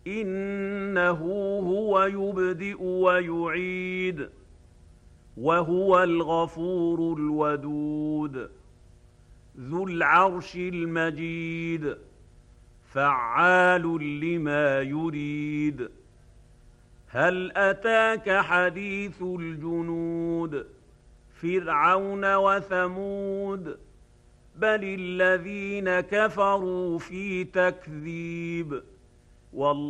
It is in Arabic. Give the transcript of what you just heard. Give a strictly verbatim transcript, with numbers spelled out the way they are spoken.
إنه هو يبدئ ويعيد وهو الغفور الودود ذو العرش المجيد فعال لما يريد. هل أتاك حديث الجنود فرعون وثمود بل الذين كفروا في تكذيب والله